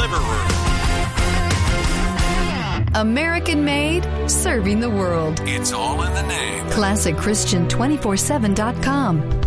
Deliverer. American made, serving the world. It's all in the name. ClassicChristian247.com.